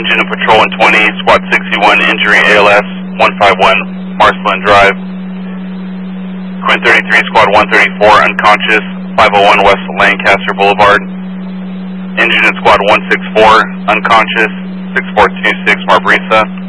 engine and patrol in 20, squad 61, injury ALS 151, Marceline Drive. Quint 33, squad 134, unconscious, 501 West Lancaster Boulevard. Engine in squad 164, unconscious, 6426 Marbrisa.